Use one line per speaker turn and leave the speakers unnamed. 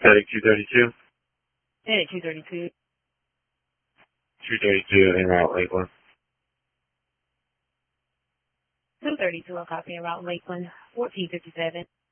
Heading 232.
Heading 232.
232 en route Lakeland.
232, I'll copy en route Lakeland, 1457.